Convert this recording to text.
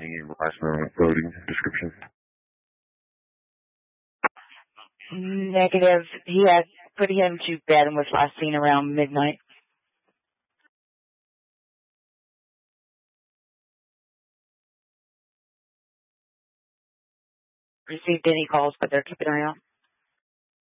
Any last voting description? Negative. He had put him to bed and was last seen around midnight. Received any calls, but they're keeping an eye on.